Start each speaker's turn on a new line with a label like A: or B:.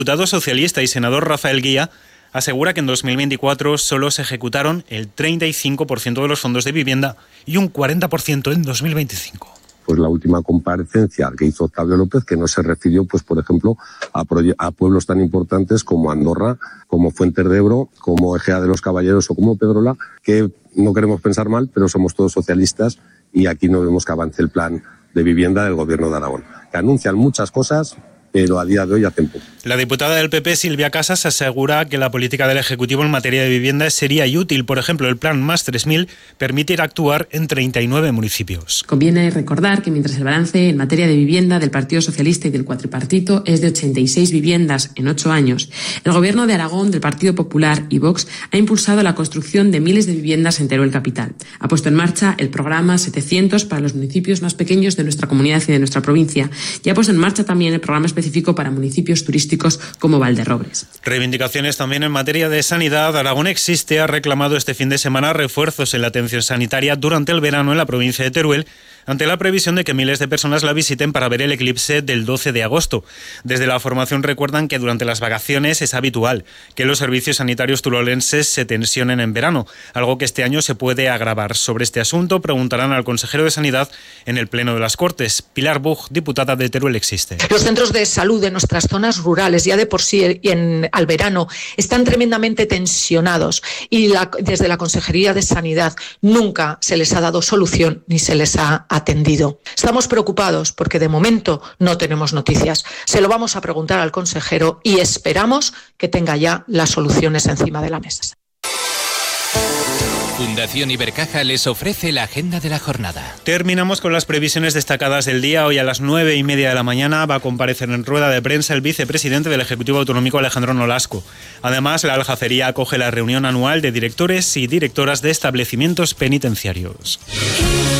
A: El diputado socialista y senador Rafael Guía asegura que en 2024 solo se ejecutaron el 35% de los fondos de vivienda y un 40% en 2025.
B: Pues la última comparecencia que hizo Octavio López, que no se refirió, pues por ejemplo, a pueblos tan importantes como Andorra, como Fuentes de Ebro, como Egea de los Caballeros o como Pedrola, que no queremos pensar mal, pero somos todos socialistas y aquí no vemos que avance el plan de vivienda del Gobierno de Aragón, que anuncian muchas cosas, pero a día de hoy hacen poco.
A: La diputada del PP, Silvia Casas, asegura que la política del Ejecutivo en materia de vivienda sería y útil. Por ejemplo, el plan Más 3000 permite actuar en 39 municipios.
C: Conviene recordar que mientras el balance en materia de vivienda del Partido Socialista y del cuatripartito es de 86 viviendas en 8 años, el Gobierno de Aragón, del Partido Popular y Vox ha impulsado la construcción de miles de viviendas en Teruel capital. Ha puesto en marcha el programa 700 para los municipios más pequeños de nuestra comunidad y de nuestra provincia y ha puesto en marcha también el programa específico para municipios turísticos como Valderrobres.
A: Reivindicaciones también en materia de sanidad. Aragón Existe ha reclamado este fin de semana refuerzos en la atención sanitaria durante el verano en la provincia de Teruel, ante la previsión de que miles de personas la visiten para ver el eclipse del 12 de agosto. Desde la formación recuerdan que durante las vacaciones es habitual que los servicios sanitarios turolenses se tensionen en verano, algo que este año se puede agravar. Sobre este asunto preguntarán al consejero de Sanidad en el Pleno de las Cortes. Pilar Buch, diputada de Teruel Existe.
D: Los centros de salud de nuestras zonas rurales ya de por sí al verano están tremendamente tensionados y desde la Consejería de Sanidad nunca se les ha dado solución ni se les ha atendido. Estamos preocupados porque de momento no tenemos noticias. Se lo vamos a preguntar al consejero y esperamos que tenga ya las soluciones encima de la mesa.
E: Fundación Ibercaja les ofrece la agenda de la jornada.
A: Terminamos con las previsiones destacadas del día. Hoy a las 9:30 de la mañana va a comparecer en rueda de prensa el vicepresidente del Ejecutivo Autonómico, Alejandro Nolasco. Además, la Aljafería acoge la reunión anual de directores y directoras de establecimientos penitenciarios.